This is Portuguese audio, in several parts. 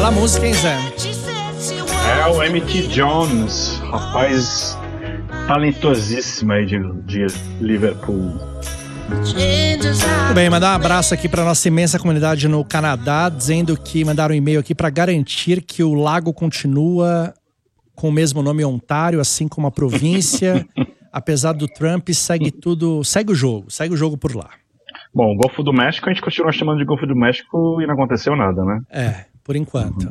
Bela música, hein, Zé? É o M.T. Jones, rapaz talentosíssimo aí de Liverpool. Muito bem, mandar um abraço aqui para nossa imensa comunidade no Canadá, dizendo que mandaram um e-mail aqui para garantir que o lago continua com o mesmo nome Ontário, assim como a província. Apesar do Trump, segue o jogo por lá. Bom, o Golfo do México a gente continua chamando de Golfo do México e não aconteceu nada, né? É, por enquanto.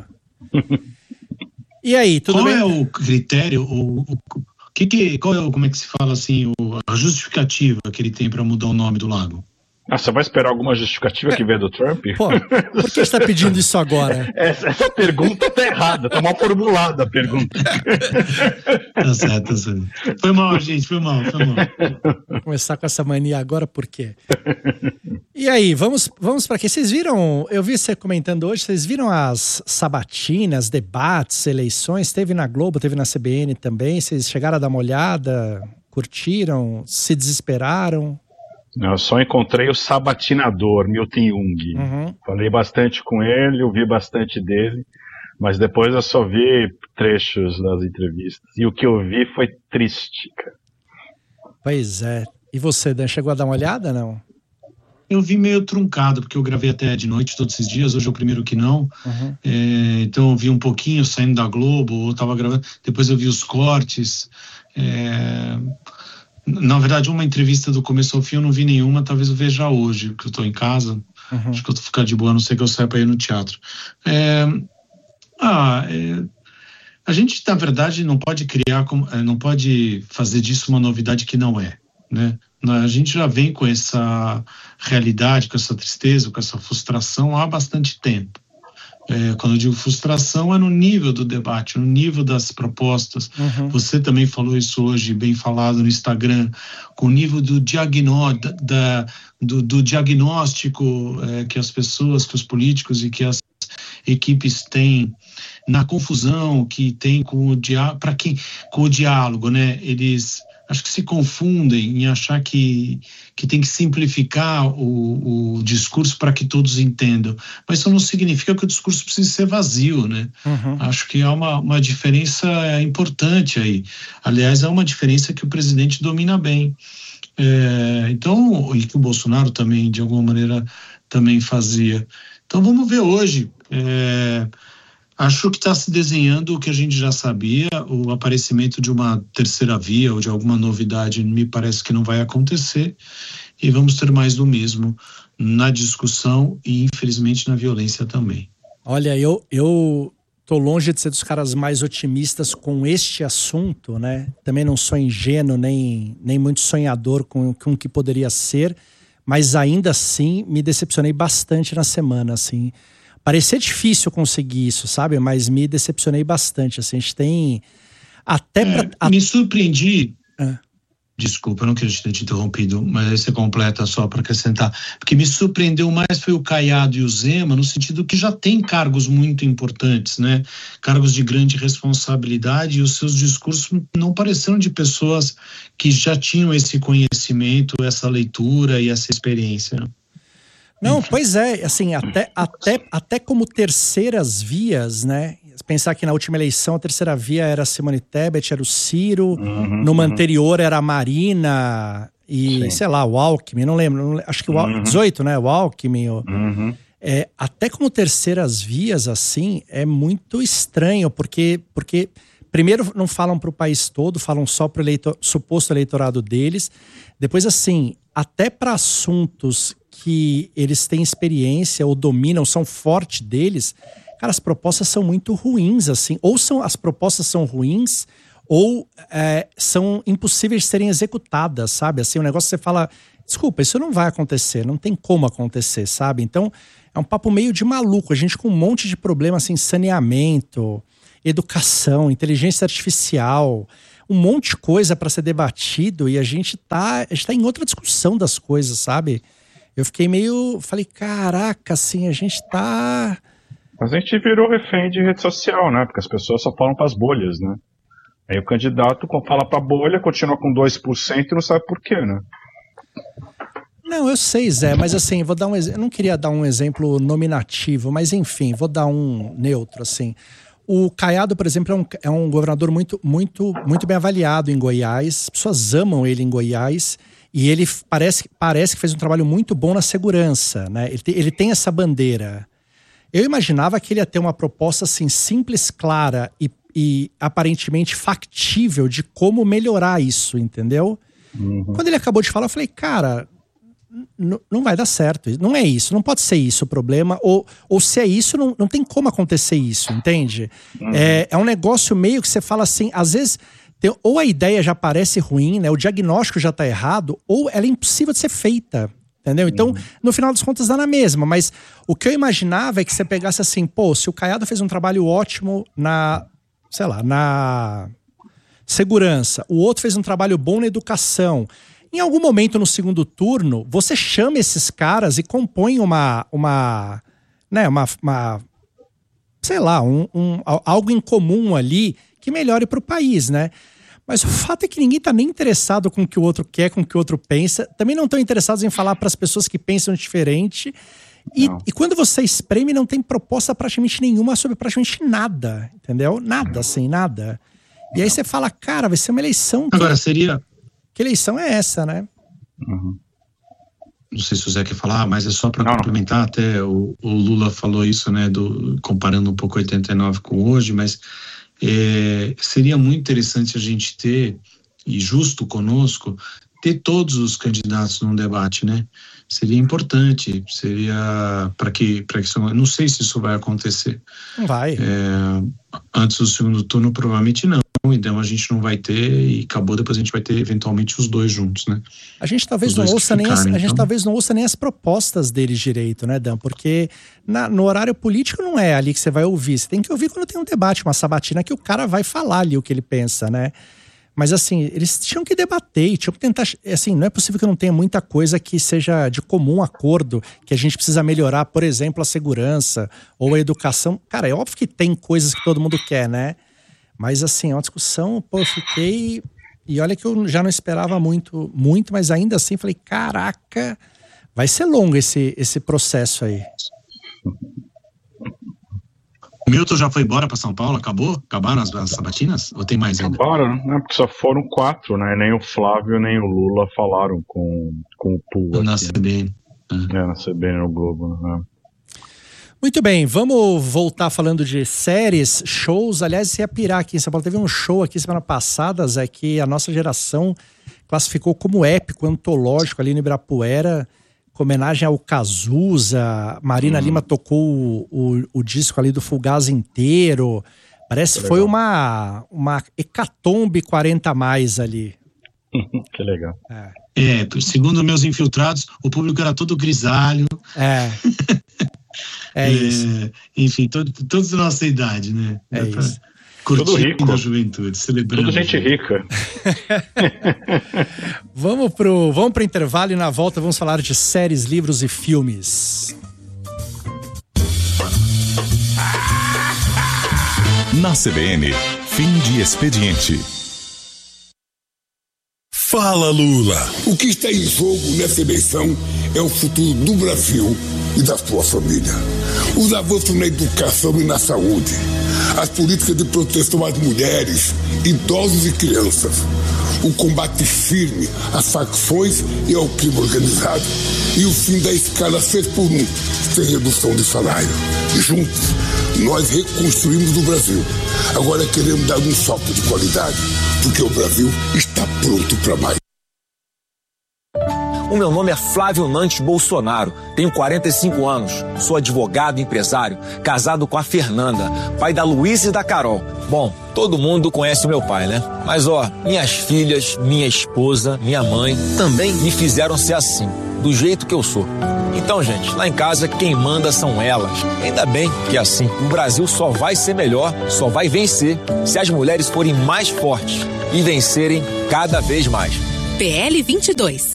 E aí, tudo bem? Qual é o critério, como é que se fala assim, a justificativa que ele tem para mudar o nome do lago? Você vai esperar alguma justificativa que veio do Trump? Pô, por que você está pedindo isso agora? Essa pergunta tá errada, tá mal formulada a pergunta. Tá certo. Foi mal, gente, foi mal. Vou começar com essa mania agora, por quê? E aí, vamos para quê? Vocês viram, eu vi você comentando hoje, vocês viram as sabatinas, debates, eleições? Teve na Globo, teve na CBN também, vocês chegaram a dar uma olhada, curtiram, se desesperaram? Eu só encontrei o sabatinador, Milton Jung. Falei bastante com ele, ouvi bastante dele, mas depois eu só vi trechos das entrevistas. E o que eu vi foi triste, cara. Pois é. E você, Dan, chegou a dar uma olhada, não? Eu vi meio truncado, porque eu gravei até de noite todos esses dias, hoje é o primeiro que não. Então eu vi um pouquinho saindo da Globo, eu tava gravando, depois eu vi os cortes. Na verdade, uma entrevista do começo ao fim eu não vi nenhuma, talvez eu veja hoje, porque eu tô em casa. Acho que eu tô ficando de boa, a não ser que eu saia pra ir no teatro. A gente, na verdade, não pode fazer disso uma novidade que não é, né? A gente já vem com essa realidade, com essa tristeza, com essa frustração há bastante tempo. Quando eu digo frustração, é no nível do debate, no nível das propostas. Você também falou isso hoje, bem falado no Instagram, com o nível do diagnóstico que as pessoas, que os políticos e que as equipes têm na confusão que tem com o diálogo, né? Eles acho que se confundem em achar que tem que simplificar o discurso para que todos entendam. Mas isso não significa que o discurso precise ser vazio, né? Acho que há uma diferença importante aí. Aliás, é uma diferença que o presidente domina bem. Então, e que o Bolsonaro também, de alguma maneira, também fazia. Então, vamos ver hoje. Acho que está se desenhando o que a gente já sabia, o aparecimento de uma terceira via ou de alguma novidade me parece que não vai acontecer e vamos ter mais do mesmo na discussão e infelizmente na violência também. Olha, eu tô longe de ser dos caras mais otimistas com este assunto, né? Também não sou ingênuo nem muito sonhador com o que poderia ser, mas ainda assim me decepcionei bastante na semana, assim. Parecia difícil conseguir isso, sabe? Mas me decepcionei bastante. Assim, a gente tem até me surpreendi. Desculpa, eu não queria ter te interrompido, mas aí você completa só para acrescentar. Porque me surpreendeu mais foi o Caiado e o Zema, no sentido que já tem cargos muito importantes, né? Cargos de grande responsabilidade, e os seus discursos não pareceram de pessoas que já tinham esse conhecimento, essa leitura e essa experiência, né? Não, pois é, assim, até como terceiras vias, né? Pensar que na última eleição a terceira via era a Simone Tebet, era o Ciro, numa anterior era a Marina e, sei lá, o Alckmin, não lembro, acho que o 18, né? O Alckmin. Até como terceiras vias, assim, é muito estranho, porque primeiro não falam para o país todo, falam só para o suposto eleitorado deles. Depois, assim, até para assuntos que eles têm experiência ou dominam, são fortes deles, cara, as propostas são muito ruins, assim. Ou as propostas são ruins, ou são impossíveis de serem executadas, sabe? Assim, um negócio que você fala, desculpa, isso não vai acontecer, não tem como acontecer, sabe? Então, é um papo meio de maluco, a gente com um monte de problema, assim, saneamento, educação, inteligência artificial, um monte de coisa para ser debatido e a gente tá em outra discussão das coisas, sabe? Eu fiquei falei, caraca, assim, a gente tá... Mas a gente virou refém de rede social, né? Porque as pessoas só falam pras bolhas, né? Aí o candidato fala pra bolha, continua com 2% e não sabe por quê, né? Não, eu sei, Zé, mas assim, vou dar um exemplo. Eu não queria dar um exemplo nominativo, mas enfim, vou dar um neutro, assim. O Caiado, por exemplo, é um governador muito bem avaliado em Goiás. As pessoas amam ele em Goiás. E ele parece que fez um trabalho muito bom na segurança, né? Ele tem essa bandeira. Eu imaginava que ele ia ter uma proposta assim, simples, clara e aparentemente factível de como melhorar isso, entendeu? Uhum. Quando ele acabou de falar, eu falei, cara, não vai dar certo. Não é isso, não pode ser isso o problema. Ou se é isso, não tem como acontecer isso, entende? Uhum. É um negócio meio que você fala assim, às vezes... Ou a ideia já parece ruim, né? O diagnóstico já tá errado, ou ela é impossível de ser feita, entendeu? Então, no final das contas, dá na mesma. Mas o que eu imaginava é que você pegasse assim, pô, se o Caiado fez um trabalho ótimo na segurança, o outro fez um trabalho bom na educação, em algum momento no segundo turno, você chama esses caras e compõe algo em comum ali que melhore para o país, né? Mas o fato é que ninguém tá nem interessado com o que o outro quer, com o que o outro pensa. Também não estão interessados em falar para as pessoas que pensam diferente. E quando você espreme, não tem proposta praticamente nenhuma sobre praticamente nada, entendeu? Nada, assim, nada. E aí você fala, cara, vai ser uma eleição. Agora, seria... Que eleição é essa, né? Uhum. Não sei se o Zé quer falar, mas é só para complementar, até o Lula falou isso, né, comparando um pouco 89 com hoje, mas seria muito interessante a gente ter, e justo conosco, ter todos os candidatos num debate, né? Seria importante, seria para que isso, não sei se isso vai acontecer. Não vai. Antes do segundo turno, provavelmente não. Então a gente não vai ter, e acabou, depois a gente vai ter eventualmente os dois juntos, né? A gente talvez não ouça nem as propostas deles direito, né, Dan? Porque no horário político não é ali que você vai ouvir. Você tem que ouvir quando tem um debate, uma sabatina, que o cara vai falar ali o que ele pensa, né? Mas assim, eles tinham que debater, tinham que tentar, assim, não é possível que não tenha muita coisa que seja de comum acordo, que a gente precisa melhorar, por exemplo, a segurança ou a educação. Cara, é óbvio que tem coisas que todo mundo quer, né? Mas assim, é uma discussão, pô, eu fiquei... E olha que eu já não esperava muito, mas ainda assim falei, caraca, vai ser longo esse processo aí. O Milton já foi embora para São Paulo? Acabaram as sabatinas? Ou tem mais ainda? Acabaram, né? Porque só foram 4, né? Nem o Flávio nem o Lula falaram com o Pula. Na CBN. Na CBN, no Globo, né? Muito bem, vamos voltar falando de séries, shows. Aliás, você ia pirar aqui em São Paulo. Teve um show aqui semana passada, Zé, que a nossa geração classificou como épico, antológico ali no Ibirapuera, com homenagem ao Cazuza. Marina Lima tocou o disco ali do Fugazi inteiro. Parece que foi uma hecatombe 40 a mais ali. Que legal. Segundo meus infiltrados, o público era todo grisalho. É isso. Enfim, todos da nossa idade, né? É isso. Curtindo a juventude, celebrando. Tudo gente rica. Vamos pro intervalo e na volta vamos falar de séries, livros e filmes. Na CBN, fim de expediente. Fala, Lula! O que está em jogo nessa eleição é o futuro do Brasil e da sua família. Os avanços na educação e na saúde, as políticas de proteção às mulheres, idosos e crianças, o combate firme às facções e ao crime organizado e o fim da escala 6x1, sem redução de salário. E juntos, nós reconstruímos o Brasil. Agora queremos dar um salto de qualidade, porque o Brasil está pronto para mais. O meu nome é Flávio Nantes Bolsonaro, tenho 45 anos, sou advogado e empresário, casado com a Fernanda, pai da Luísa e da Carol. Bom, todo mundo conhece o meu pai, né? Mas minhas filhas, minha esposa, minha mãe também me fizeram ser assim, do jeito que eu sou. Então, gente, lá em casa quem manda são elas. Ainda bem que é assim, o Brasil só vai ser melhor, só vai vencer se as mulheres forem mais fortes e vencerem cada vez mais. PL 22.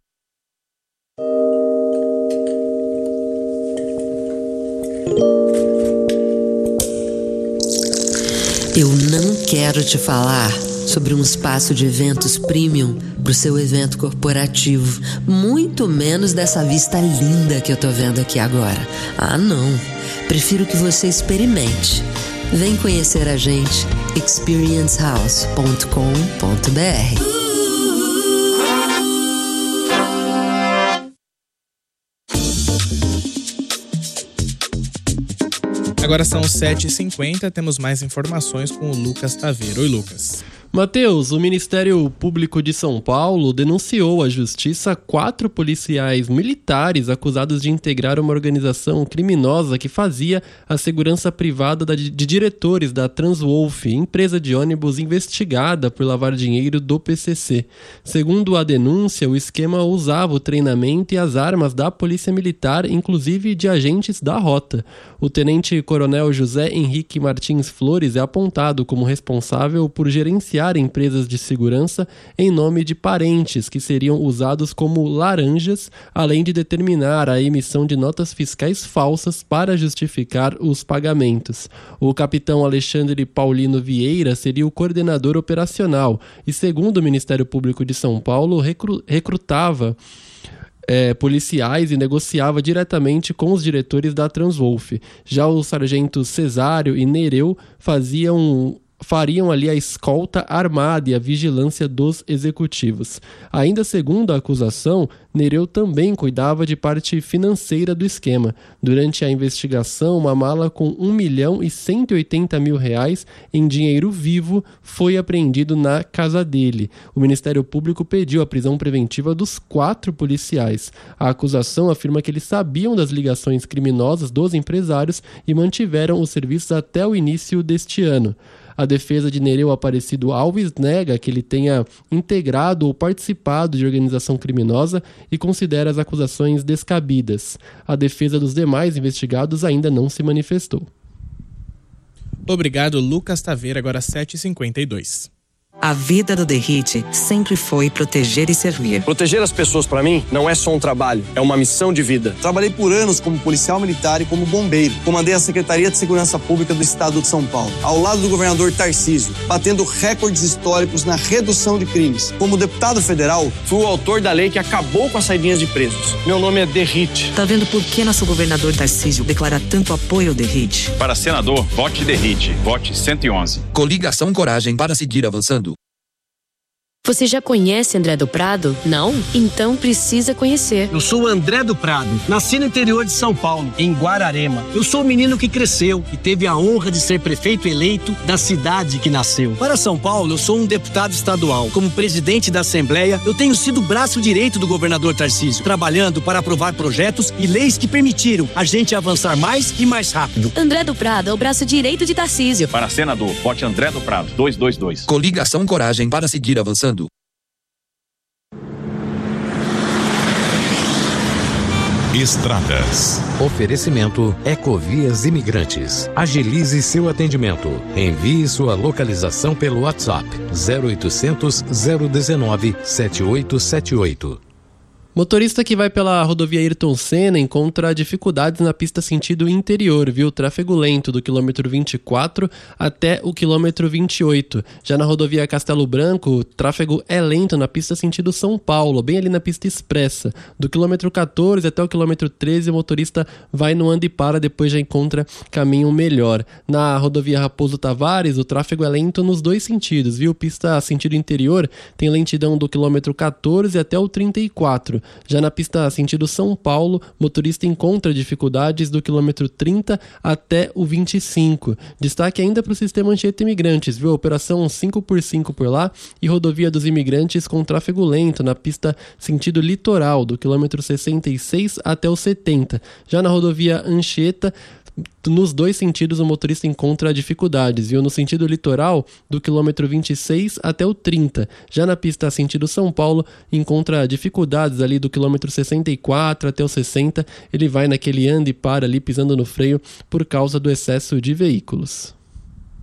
Eu não quero te falar sobre um espaço de eventos premium pro seu evento corporativo. Muito menos dessa vista linda que eu tô vendo aqui agora. Ah, não. Prefiro que você experimente. Vem conhecer a gente. experiencehouse.com.br. Agora são 7h50, temos mais informações com o Lucas Taveira. Oi, Lucas. Matheus, o Ministério Público de São Paulo denunciou à Justiça 4 policiais militares acusados de integrar uma organização criminosa que fazia a segurança privada de diretores da Transwolf, empresa de ônibus investigada por lavar dinheiro do PCC. Segundo a denúncia, o esquema usava o treinamento e as armas da Polícia Militar, inclusive de agentes da Rota. O tenente-coronel José Henrique Martins Flores é apontado como responsável por gerenciar empresas de segurança em nome de parentes que seriam usados como laranjas, além de determinar a emissão de notas fiscais falsas para justificar os pagamentos. O capitão Alexandre Paulino Vieira seria o coordenador operacional e, segundo o Ministério Público de São Paulo, recrutava policiais e negociava diretamente com os diretores da Transwolf. Já os sargentos Cesário e Nereu fariam ali a escolta armada e a vigilância dos executivos. Ainda segundo a acusação, Nereu também cuidava de parte financeira do esquema. Durante a investigação, uma mala com R$1.180.000 em dinheiro vivo foi apreendido na casa dele. O Ministério Público pediu a prisão preventiva dos 4 policiais. A acusação afirma que eles sabiam das ligações criminosas dos empresários e mantiveram os serviços até o início deste ano. A defesa de Nereu Aparecido Alves nega que ele tenha integrado ou participado de organização criminosa e considera as acusações descabidas. A defesa dos demais investigados ainda não se manifestou. Obrigado, Lucas Taveira, agora 7h52. A vida do Derrite sempre foi proteger e servir. Proteger as pessoas, para mim, não é só um trabalho, é uma missão de vida. Trabalhei por anos como policial militar e como bombeiro. Comandei a Secretaria de Segurança Pública do Estado de São Paulo, ao lado do governador Tarcísio, batendo recordes históricos na redução de crimes. Como deputado federal, fui o autor da lei que acabou com as saidinhas de presos. Meu nome é Derrite. Tá vendo por que nosso governador Tarcísio declara tanto apoio ao Derrite? Para senador, vote Derrite. Vote 111. Coligação Coragem para seguir avançando. Você já conhece André do Prado? Não? Então precisa conhecer. Eu sou André do Prado, nasci no interior de São Paulo, em Guararema. Eu sou o menino que cresceu e teve a honra de ser prefeito eleito da cidade que nasceu. Para São Paulo, eu sou um deputado estadual. Como presidente da Assembleia, eu tenho sido o braço direito do governador Tarcísio, trabalhando para aprovar projetos e leis que permitiram a gente avançar mais e mais rápido. André do Prado é o braço direito de Tarcísio. Para senador, vote André do Prado, 222. Coligação Coragem para seguir avançando. Estradas. Oferecimento Ecovias Imigrantes. Agilize seu atendimento. Envie sua localização pelo WhatsApp 0800 019 7878. Motorista que vai pela rodovia Ayrton Senna encontra dificuldades na pista sentido interior, viu? Tráfego lento do quilômetro 24 até o quilômetro 28. Já na rodovia Castelo Branco, o tráfego é lento na pista sentido São Paulo, bem ali na pista expressa. Do quilômetro 14 até o quilômetro 13, o motorista vai no anda e para, depois já encontra caminho melhor. Na rodovia Raposo Tavares, o tráfego é lento nos dois sentidos, viu? Pista sentido interior tem lentidão do quilômetro 14 até o 34. Já na pista sentido São Paulo, motorista encontra dificuldades do quilômetro 30 até o 25. Destaque ainda para o sistema Anchieta Imigrantes, viu? Operação 5x5 por lá e rodovia dos imigrantes com tráfego lento na pista sentido litoral, do quilômetro 66 até o 70. Já na rodovia Anchieta, nos dois sentidos o motorista encontra dificuldades, viu? No sentido litoral, do quilômetro 26 até o 30. Já na pista sentido São Paulo, encontra dificuldades ali do quilômetro 64 até o 60. Ele vai naquele anda e para ali pisando no freio por causa do excesso de veículos.